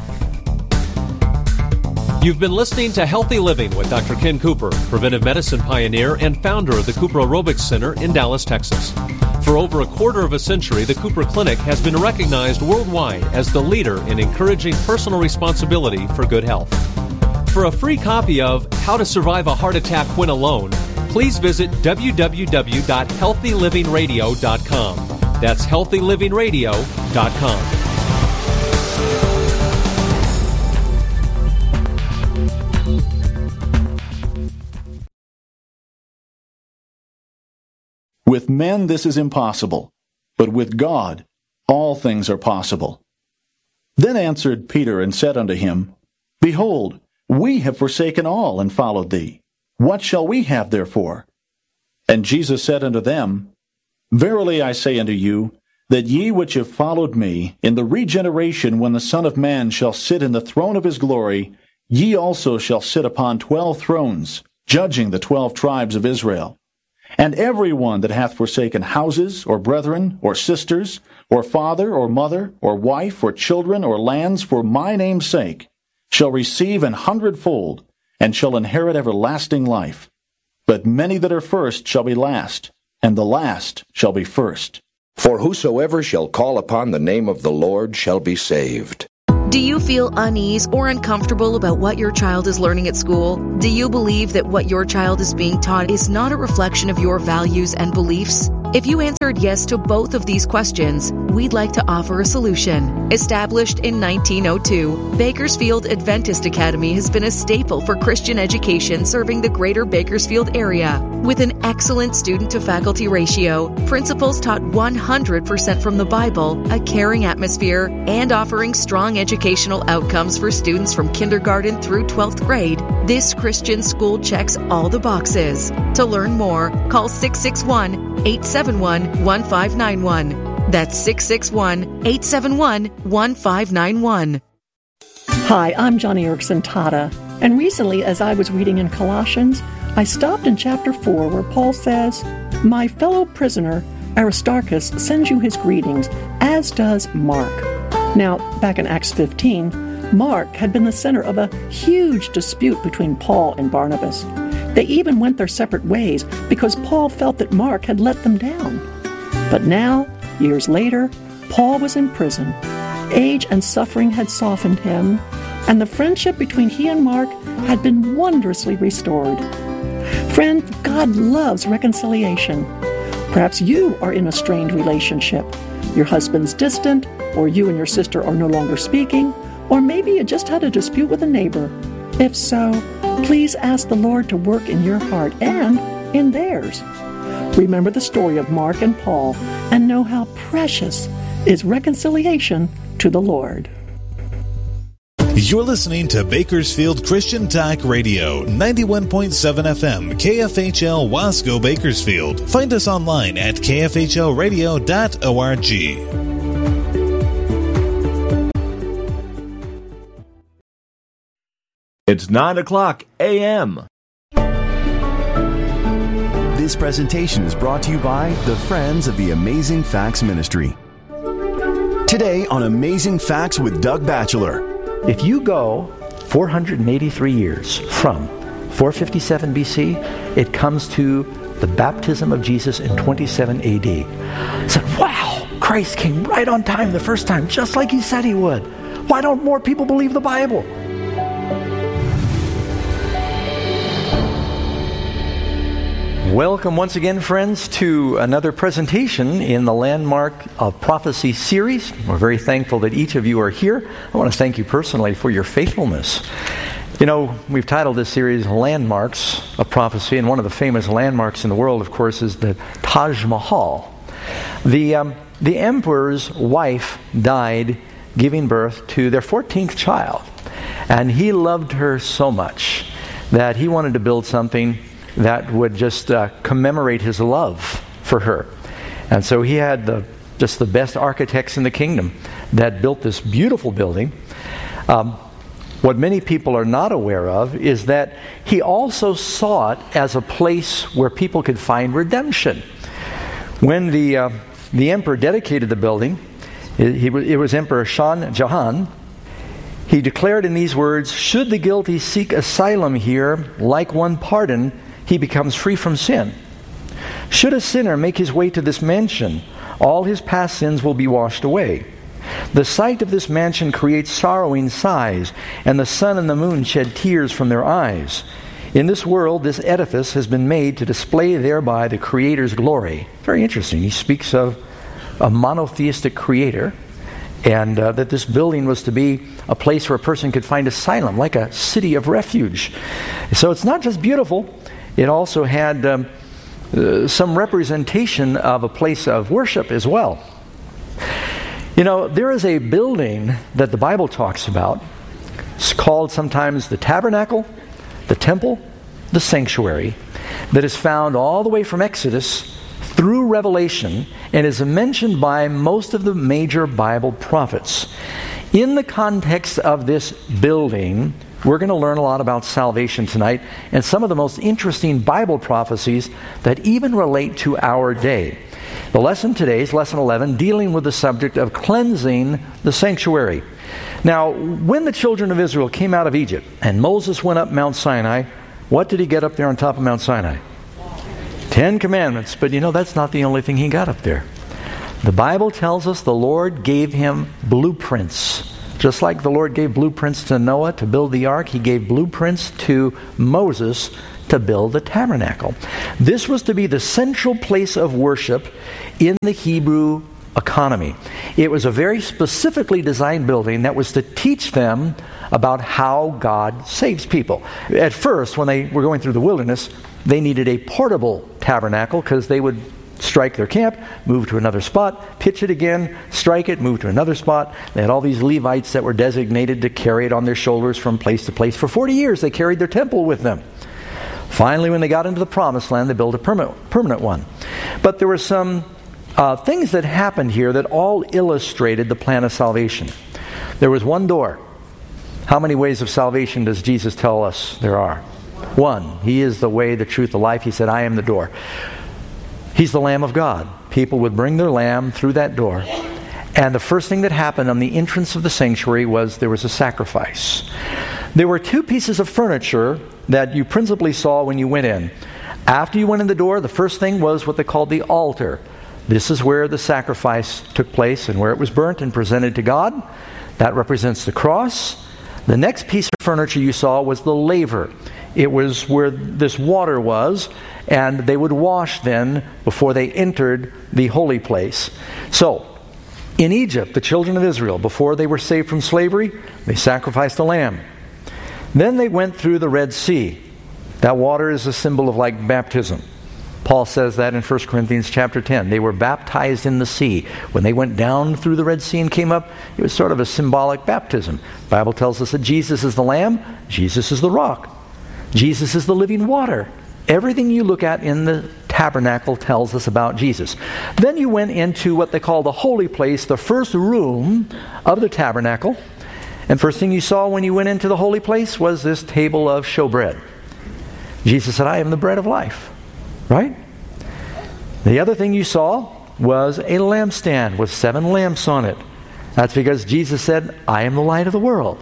You've been listening to Healthy Living with Doctor Ken Cooper, preventive medicine pioneer and founder of the Cooper Aerobics Center in Dallas, Texas. For over a quarter of a century, the Cooper Clinic has been recognized worldwide as the leader in encouraging personal responsibility for good health. For a free copy of How to Survive a Heart Attack When Alone, please visit w w w dot healthy living radio dot com. That's healthy living radio dot com. With men this is impossible, but with God all things are possible. Then answered Peter and said unto him, Behold, we have forsaken all and followed thee. What shall we have therefore? And Jesus said unto them, Verily I say unto you, that ye which have followed me, in the regeneration when the Son of Man shall sit in the throne of his glory, ye also shall sit upon twelve thrones, judging the twelve tribes of Israel. And every one that hath forsaken houses, or brethren, or sisters, or father, or mother, or wife, or children, or lands, for my name's sake, shall receive an hundredfold, and shall inherit everlasting life. But many that are first shall be last, and the last shall be first. For whosoever shall call upon the name of the Lord shall be saved. Do you feel unease or uncomfortable about what your child is learning at school? Do you believe that what your child is being taught is not a reflection of your values and beliefs? If you answered yes to both of these questions, we'd like to offer a solution. Established in nineteen oh two, Bakersfield Adventist Academy has been a staple for Christian education serving the greater Bakersfield area. With an excellent student-to-faculty ratio, principals taught one hundred percent from the Bible, a caring atmosphere, and offering strong educational outcomes for students from kindergarten through twelfth grade, this Christian school checks all the boxes. To learn more, call six six one, eight seven one, one five nine one. That's six six one, eight seven one, one five nine one. Hi, I'm Johnny Erickson Tata, and recently as I was reading in Colossians, I stopped in chapter four where Paul says, My fellow prisoner Aristarchus sends you his greetings, as does Mark. Now, back in Acts fifteen, Mark had been the center of a huge dispute between Paul and Barnabas. They even went their separate ways because Paul felt that Mark had let them down. But now, years later, Paul was in prison. Age and suffering had softened him, and the friendship between he and Mark had been wondrously restored. Friend, God loves reconciliation. Perhaps you are in a strained relationship. Your husband's distant, or you and your sister are no longer speaking, or maybe you just had a dispute with a neighbor. If so, please ask the Lord to work in your heart and in theirs. Remember the story of Mark and Paul and know how precious is reconciliation to the Lord. You're listening to Bakersfield Christian Talk Radio, ninety-one point seven F M, K F H L Wasco, Bakersfield. Find us online at k f h l radio dot org. It's nine o'clock a m This presentation is brought to you by the Friends of the Amazing Facts Ministry. Today on Amazing Facts with Doug Batchelor. If you go four hundred eighty-three years from four fifty-seven B C, it comes to the baptism of Jesus in twenty-seven A D. I said, wow, Christ came right on time the first time, just like he said he would. Why don't more people believe the Bible? Welcome once again, friends, to another presentation in the Landmark of Prophecy series. We're very thankful that each of you are here. I want to thank you personally for your faithfulness. You know, we've titled this series Landmarks of Prophecy, and one of the famous landmarks in the world, of course, is the Taj Mahal. The, um, the emperor's wife died giving birth to their fourteenth child, and he loved her so much that he wanted to build something that would just uh, commemorate his love for her. And so he had the, just the best architects in the kingdom that built this beautiful building. Um, what many people are not aware of is that he also saw it as a place where people could find redemption. When the, uh, the emperor dedicated the building, it, he, it was Emperor Shah Jahan. He declared in these words, "Should the guilty seek asylum here, like one pardoned, he becomes free from sin. Should a sinner make his way to this mansion, all his past sins will be washed away. The sight of this mansion creates sorrowing sighs, and the sun and the moon shed tears from their eyes. In this world, this edifice has been made to display thereby the Creator's glory." Very interesting. He speaks of a monotheistic Creator, and uh, that this building was to be a place where a person could find asylum, like a city of refuge. So it's not just beautiful. It also had um, uh, some representation of a place of worship as well. You know, there is a building that the Bible talks about. It's called sometimes the tabernacle, the temple, the sanctuary that is found all the way from Exodus through Revelation and is mentioned by most of the major Bible prophets. In the context of this building, we're going to learn a lot about salvation tonight and some of the most interesting Bible prophecies that even relate to our day. The lesson today is lesson eleven, dealing with the subject of cleansing the sanctuary. Now, when the children of Israel came out of Egypt and Moses went up Mount Sinai, what did he get up there on top of Mount Sinai? Ten Commandments. But you know, that's not the only thing he got up there. The Bible tells us the Lord gave him blueprints. Just like the Lord gave blueprints to Noah to build the ark, he gave blueprints to Moses to build the tabernacle. This was to be the central place of worship in the Hebrew economy. It was a very specifically designed building that was to teach them about how God saves people. At first, when they were going through the wilderness, they needed a portable tabernacle because they would strike their camp, move to another spot, pitch it again, strike it, move to another spot. They had all these Levites that were designated to carry it on their shoulders from place to place. For forty years, they carried their temple with them. Finally, when they got into the Promised Land, they built a permanent, permanent one. But there were some uh, things that happened here that all illustrated the plan of salvation. There was one door. How many ways of salvation does Jesus tell us there are? One. He is the way, the truth, the life. He said, I am the door. He's the Lamb of God. People would bring their lamb through that door. And the first thing that happened on the entrance of the sanctuary was there was a sacrifice. There were two pieces of furniture that you principally saw when you went in. After you went in the door, the first thing was what they called the altar. This is where the sacrifice took place and where it was burnt and presented to God. That represents the cross. The next piece of furniture you saw was the laver. It was where this water was, and they would wash then before they entered the holy place. So, in Egypt, the children of Israel, before they were saved from slavery, they sacrificed a lamb. Then they went through the Red Sea. That water is a symbol of like baptism. Paul says that in First Corinthians chapter ten. They were baptized in the sea. When they went down through the Red Sea and came up, it was sort of a symbolic baptism. The Bible tells us that Jesus is the Lamb, Jesus is the rock. Jesus is the living water. Everything you look at in the tabernacle tells us about Jesus. Then you went into what they call the holy place, the first room of the tabernacle. And first thing you saw when you went into the holy place was this table of showbread. Jesus said, I am the bread of life. Right? The other thing you saw was a lampstand with seven lamps on it. That's because Jesus said, I am the light of the world.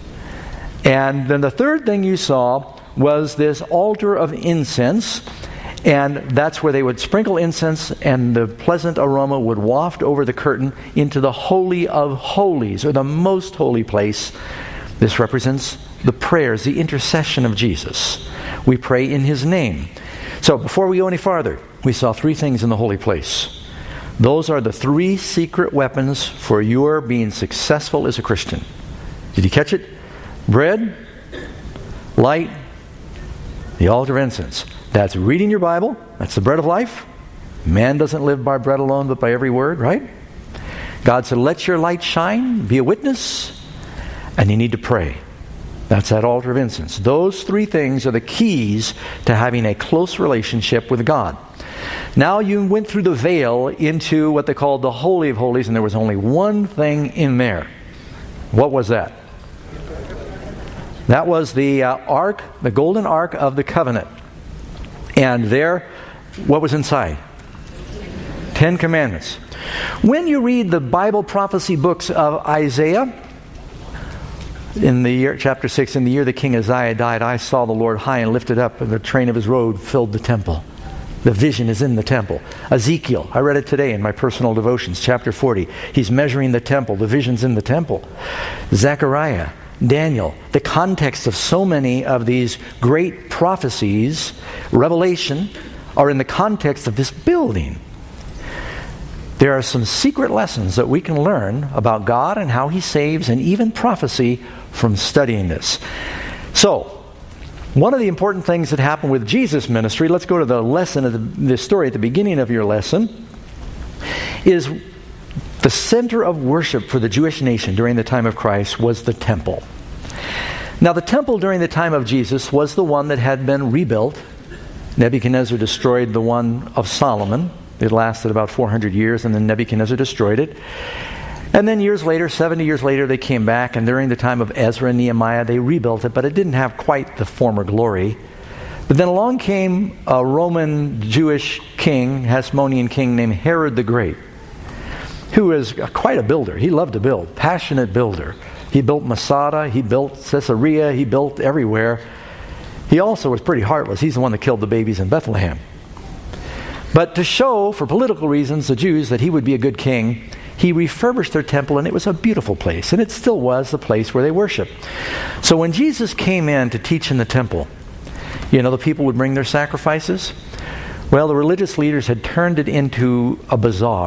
And then the third thing you saw was this altar of incense, and that's where they would sprinkle incense, and the pleasant aroma would waft over the curtain into the Holy of Holies, or the most holy place. This represents the prayers, the intercession of Jesus. We pray in His name. So before we go any farther, we saw three things in the holy place. Those are the three secret weapons for your being successful as a Christian. Did you catch it? Bread, light, the altar of incense. That's reading your Bible. That's the bread of life. Man doesn't live by bread alone, but by every word, right? God said, let your light shine, be a witness, and you need to pray. That's that altar of incense. Those three things are the keys to having a close relationship with God. Now you went through the veil into what they called the Holy of Holies, and there was only one thing in there. What was that? That was the uh, ark, the golden ark of the covenant. And there, what was inside? Ten Commandments. When you read the Bible prophecy books of Isaiah, in the year, chapter six, in the year the king Uzziah died, I saw the Lord high and lifted up, and the train of his robe filled the temple. The vision is in the temple. Ezekiel, I read it today in my personal devotions, chapter forty. He's measuring the temple. The vision's in the temple. Zechariah, Daniel, the context of so many of these great prophecies, Revelation, are in the context of this building. There are some secret lessons that we can learn about God and how He saves, and even prophecy, from studying this. So, one of the important things that happened with Jesus' ministry, let's go to the lesson of the, the story at the beginning of your lesson, is the center of worship for the Jewish nation during the time of Christ was the temple. Now, the temple during the time of Jesus was the one that had been rebuilt. Nebuchadnezzar destroyed the one of Solomon. It lasted about four hundred years, and then Nebuchadnezzar destroyed it. And then years later, seventy years later, they came back, and during the time of Ezra and Nehemiah, they rebuilt it, but it didn't have quite the former glory. But then along came a Roman Jewish king, Hasmonean king named Herod the Great, who was quite a builder. He loved to build, passionate builder. He built Masada, he built Caesarea, he built everywhere. He also was pretty heartless. He's the one that killed the babies in Bethlehem. But to show, for political reasons, the Jews that he would be a good king, he refurbished their temple, and it was a beautiful place. And it still was the place where they worshiped. So when Jesus came in to teach in the temple, you know, the people would bring their sacrifices. Well, the religious leaders had turned it into a bazaar.